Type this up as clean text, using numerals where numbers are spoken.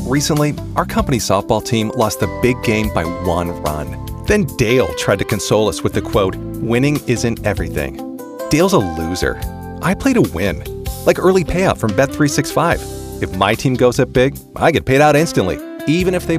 Recently, our company softball team lost the big game by 1 run. Then Dale tried to console us with the quote, "Winning isn't everything." Dale's a loser. I play to win, like early payout from Bet365. If my team goes up big, I get paid out instantly, even if they